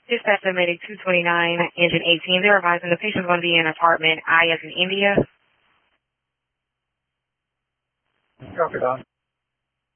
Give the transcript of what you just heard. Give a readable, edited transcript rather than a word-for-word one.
Dispatch submitted 229, engine 18. They're advising the patient's going to be in apartment I as in India. Copy, Don.